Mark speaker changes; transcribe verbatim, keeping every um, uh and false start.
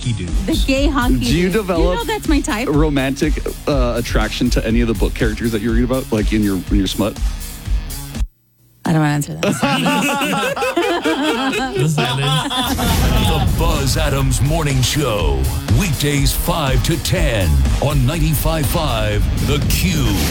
Speaker 1: honky dudes.
Speaker 2: The gay honky
Speaker 3: Do you
Speaker 2: dude.
Speaker 3: develop
Speaker 2: You know that's my type.
Speaker 3: romantic uh, attraction to any of the book characters that you read about, like in your in your smut?
Speaker 2: I don't want to answer that.
Speaker 4: The silence.
Speaker 5: The Buzz Adams Morning Show. Weekdays five to ten on ninety-five point five The Q.